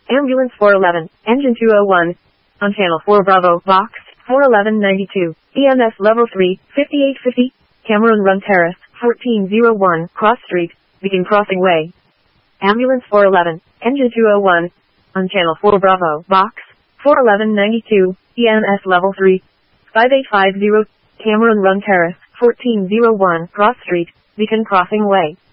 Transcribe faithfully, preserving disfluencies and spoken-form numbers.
Ambulance four eleven, Engine two oh one. On Channel four Bravo, Box, four eleven ninety-two. E M S Level three, fifty-eight fifty. Cameron Run Terrace, fourteen oh one. Cross Street, begin crossing way. Ambulance four eleven, Engine two oh one. On Channel four Bravo, Box, four eleven ninety-two. E M S Level three, fifty-eight fifty. Cameron Run Terrace, fourteen oh one. Cross Street, begin crossing way.